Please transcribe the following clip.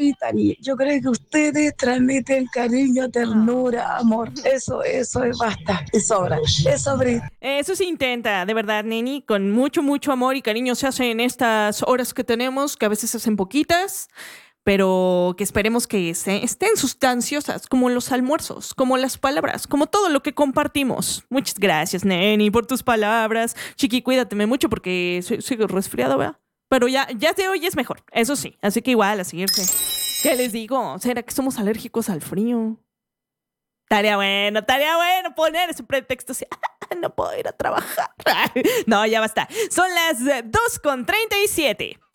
evitaría. Yo creo que ustedes transmiten cariño, ternura, amor. Oh. Eso es basta, es sobra, es sobre. Eso se intenta, de verdad, Neni, con mucho, mucho amor y cariño se hace en estas horas que tenemos, que a veces se hacen poquitas, pero que esperemos que estén sustanciosas, como los almuerzos, como las palabras, como todo lo que compartimos. Muchas gracias, Neni, por tus palabras. Chiqui, cuídateme mucho porque sigo resfriado, ¿verdad? Pero ya de hoy es mejor, eso sí. Así que igual, a seguirse. ¿Qué les digo? ¿Será que somos alérgicos al frío? Estaría bueno poner ese pretexto así. No puedo ir a trabajar. No, ya basta. Son las 2:37.